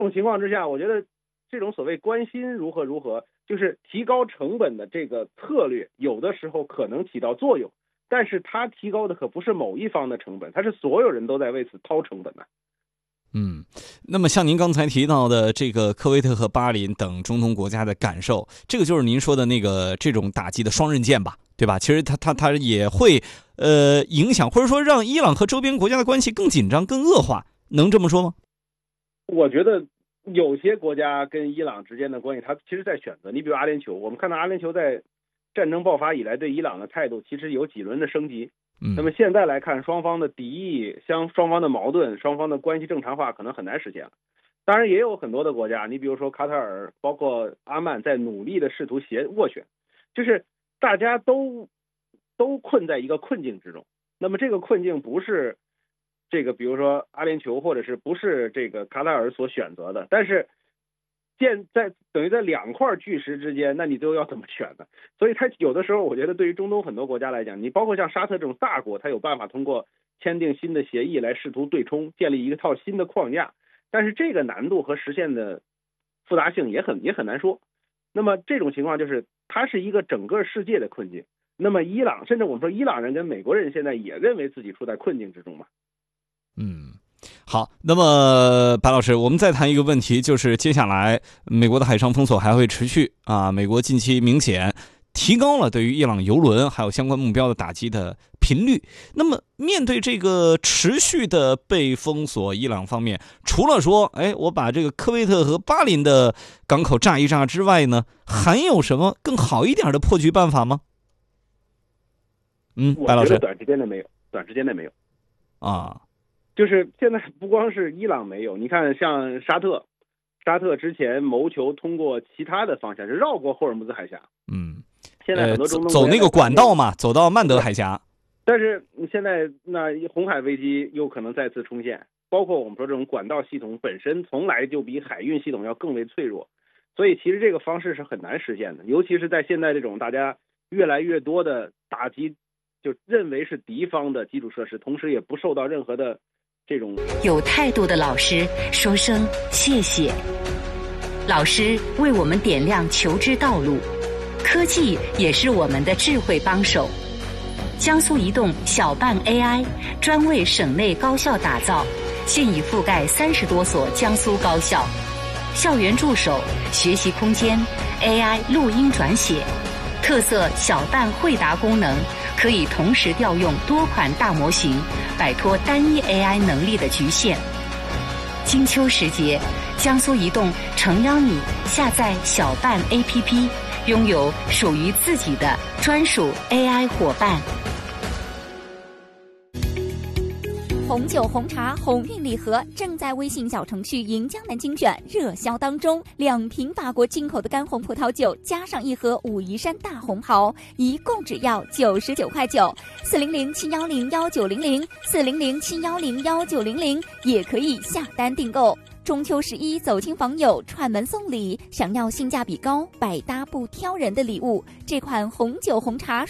种情况之下，我觉得这种所谓关心如何，就是提高成本的这个策略，有的时候可能起到作用，但是它提高的可不是某一方的成本，它是所有人都在为此掏成本的。 那么像您刚才提到的这个科威特和巴林等中东国家的感受，这个就是您说的那个这种打击的双刃剑吧，对吧？其实它也会影响，或者说让伊朗和周边国家的关系更紧张、更恶化，能这么说吗？ 我觉得有些国家跟伊朗之间的关系，它其实在选择。你比如阿联酋，我们看到阿联酋在战争爆发以来对伊朗的态度其实有几轮的升级。那么现在来看，双方的敌意、双方的矛盾、双方的关系正常化可能很难实现了。当然也有很多的国家，你比如说卡塔尔，包括阿曼，在努力的试图斡旋，就是大家都困在一个困境之中。那么这个困境不是这个比如说阿联酋或者是不是这个卡塔尔所选择的，但是等于在两块巨石之间，那你都要怎么选呢？所以它有的时候我觉得对于中东很多国家来讲，你包括像沙特这种大国，它有办法通过签订新的协议来试图对冲，建立一套新的框架，但是这个难度和实现的复杂性也很难说。那么这种情况就是它是一个整个世界的困境。那么伊朗，甚至我们说伊朗人跟美国人现在也认为自己处在困境之中嘛。 好，那么白老师，我们再谈一个问题，就是接下来美国的海上封锁还会持续啊。美国近期明显提高了对于伊朗油轮还有相关目标的打击的频率。那么面对这个持续的被封锁，伊朗方面除了说我把这个科威特和巴林的港口炸一炸之外呢，还有什么更好一点的破局办法吗？白老师， 短时间内没有啊。 就是现在不光是伊朗没有，你看像沙特之前谋求通过其他的方向是绕过霍尔木兹海峡，现在很多中东走那个管道嘛，走到曼德海峡。 但是现在那红海危机又可能再次重现，包括我们说这种管道系统本身从来就比海运系统要更为脆弱，所以其实这个方式是很难实现的，尤其是在现在这种大家越来越多的打击，就认为是敌方的基础设施，同时也不受到任何的这种有态度的老师说声谢谢。老师为我们点亮求知道路，科技也是我们的智慧帮手。江苏移动小办 AI 专为省内高校打造，现已覆盖30多所江苏高校。校园助手、学习空间、AI 录音转写，特色小办会答功能，可以同时调用多款大模型，摆脱单一 AI 能力的局限。金秋时节，江苏移动诚邀你下载小办 APP， 拥有属于自己的专属 AI 伙伴。 红酒、红茶、鸿运礼盒正在微信小程序迎江南精选热销当中，2瓶法国进口的干红葡萄酒加上1盒武夷山大红袍，一共只要99块9。400-710-1900，400-710-1900也可以下单订购。中秋11走亲访友串门送礼，想要性价比高、百搭不挑人的礼物，这款红酒红茶